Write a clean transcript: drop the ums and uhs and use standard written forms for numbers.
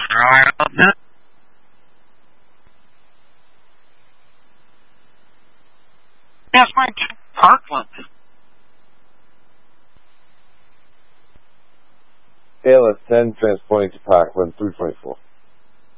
That's my Parkland. ALS 10 transporting to Parkland 324.